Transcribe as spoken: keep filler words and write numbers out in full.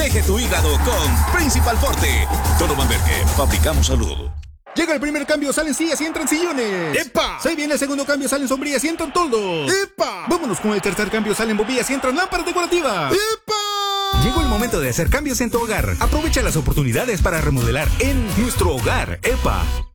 Protege tu hígado con Principal Forte. Toro Manberque, fabricamos salud. Llega el primer cambio, salen sillas y entran sillones. ¡Epa! Se viene el segundo cambio, salen sombrillas y entran toldos. ¡Epa! Vámonos con el tercer cambio, salen bombillas y entran lámparas decorativas. ¡Epa! Llegó el momento de hacer cambios en tu hogar. Aprovecha las oportunidades para remodelar en nuestro hogar. ¡Epa!